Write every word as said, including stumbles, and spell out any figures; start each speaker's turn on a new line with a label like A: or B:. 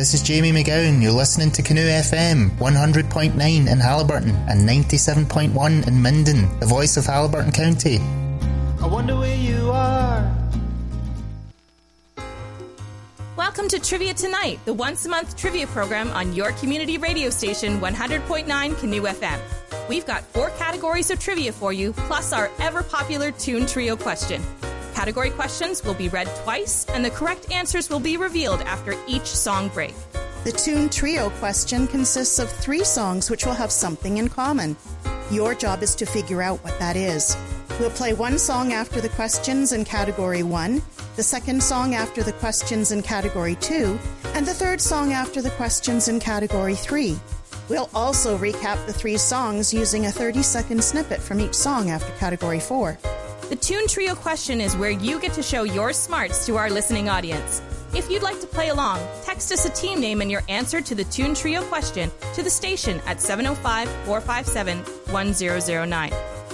A: This is Jamie McGowan. You're listening to Canoe F M, one hundred point nine in Haliburton and ninety-seven point one in Minden, the voice of Haliburton County.
B: I wonder where you are.
C: Welcome to Trivia Tonight, the once-a-month trivia program on your community radio station, one hundred point nine Canoe F M. We've got four categories of trivia for you, plus our ever-popular Tune Trio question. Category questions will be read twice, and the correct answers will be revealed after each song break.
D: The Tune Trio question consists of three songs which will have something in common. Your job is to figure out what that is. We'll play one song after the questions in Category one, the second song after the questions in Category two, and the third song after the questions in Category three. We'll also recap the three songs using a thirty-second snippet from each song after Category four.
C: The Tune Trio question is where you get to show your smarts to our listening audience. If you'd like to play along, text us a team name and your answer to the Tune Trio question to the station at seven oh five, four five seven, one zero zero nine.